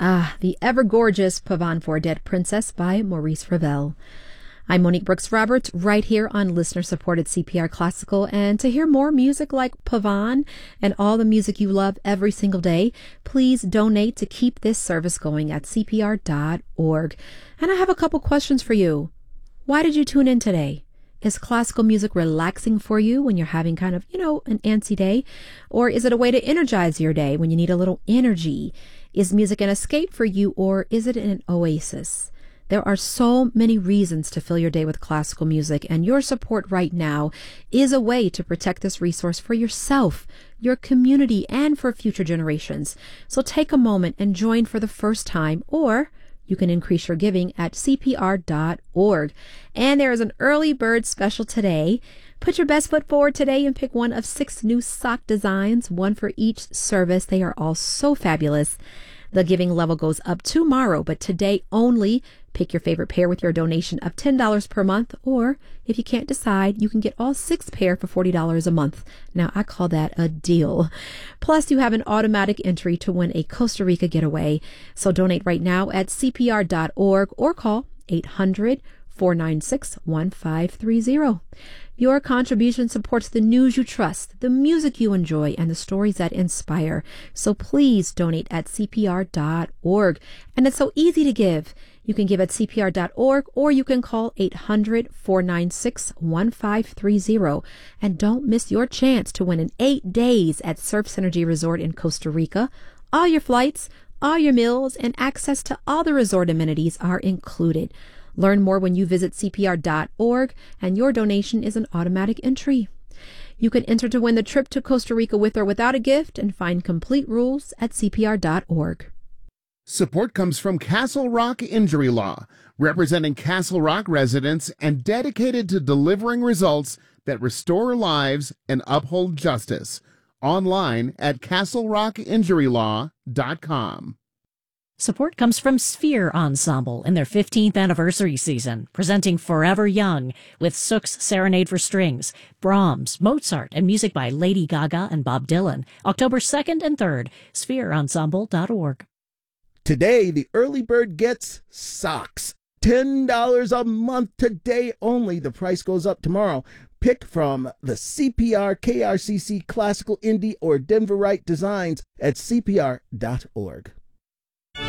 The ever-gorgeous Pavane for a Dead Princess by Maurice Ravel. I'm Monique Brooks-Roberts, right here on listener-supported CPR Classical, and to hear more music like Pavane and all the music you love every single day, please donate to keep this service going at CPR.org. And I have a couple questions for you. Why did you tune in today? Is classical music relaxing for you when you're having kind of, an antsy day? Or is it a way to energize your day when you need a little energy? Is music an escape for you, or is it an oasis? There are so many reasons to fill your day with classical music, and your support right now is a way to protect this resource for yourself, your community, and for future generations. So take a moment and join for the first time, or you can increase your giving at CPR.org. And there is an early bird special today. Put your best foot forward today and pick one of 6 new sock designs, one for each service. They are all so fabulous. The giving level goes up tomorrow, but today only. Pick your favorite pair with your donation of $10 per month, or if you can't decide, you can get all 6 pair for $40 a month. Now, I call that a deal. Plus, you have an automatic entry to win a Costa Rica getaway. So donate right now at CPR.org or call 800-496-1530. Your contribution supports the news you trust, the music you enjoy, and the stories that inspire. So please donate at CPR.org. And it's so easy to give. You can give at CPR.org, or you can call 800-496-1530. And don't miss your chance to win an 8 days at Surf Synergy Resort in Costa Rica. All your flights, all your meals, and access to all the resort amenities are included. Learn more when you visit CPR.org, and your donation is an automatic entry. You can enter to win the trip to Costa Rica with or without a gift, and find complete rules at CPR.org. Support comes from Castle Rock Injury Law, representing Castle Rock residents and dedicated to delivering results that restore lives and uphold justice. Online at castlerockinjurylaw.com. Support comes from Sphere Ensemble in their 15th anniversary season, presenting Forever Young with Sook's Serenade for Strings, Brahms, Mozart, and music by Lady Gaga and Bob Dylan. October 2nd and 3rd, sphereensemble.org. Today, the early bird gets socks. $10 a month today only. The price goes up tomorrow. Pick from the CPR, KRCC, Classical, Indie, or Denverite designs at CPR.org.